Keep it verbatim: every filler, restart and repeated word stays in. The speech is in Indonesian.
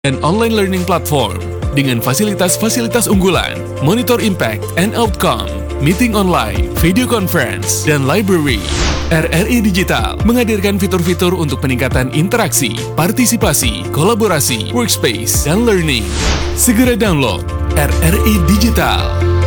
dan online learning platform dengan fasilitas-fasilitas unggulan, monitor impact and outcome, meeting online, video conference, dan library. R R I Digital menghadirkan fitur-fitur untuk peningkatan interaksi, partisipasi, kolaborasi, workspace, dan learning. Segera download R R I Digital.